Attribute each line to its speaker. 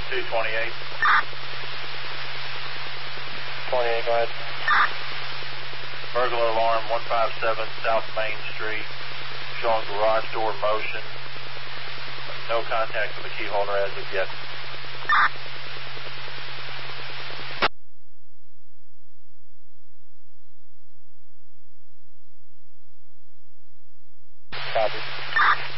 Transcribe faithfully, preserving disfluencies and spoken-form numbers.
Speaker 1: two twenty-eight.
Speaker 2: twenty-eight, go ahead.
Speaker 1: Burglar alarm one five seven South Main Street, showing garage door motion. No contact with the key holder as of yet.
Speaker 2: Copy.